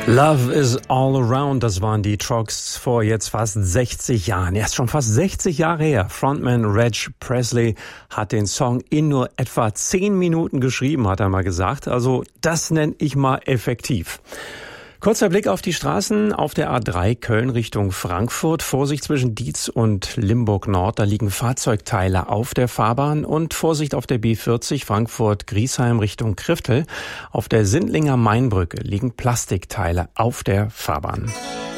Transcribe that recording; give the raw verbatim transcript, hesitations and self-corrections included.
Love is all around, das waren die Trucks vor jetzt fast sechzig Jahren. Ja, ist schon fast sechzig Jahre her. Frontman Reg Presley hat den Song in nur etwa zehn Minuten geschrieben, hat er mal gesagt. Also das nenne ich mal effektiv. Kurzer Blick auf die Straßen auf der A drei Köln Richtung Frankfurt. Vorsicht zwischen Dietz und Limburg Nord, da liegen Fahrzeugteile auf der Fahrbahn. Und Vorsicht auf der B vierzig Frankfurt-Griesheim Richtung Kriftel. Auf der Sindlinger Mainbrücke liegen Plastikteile auf der Fahrbahn.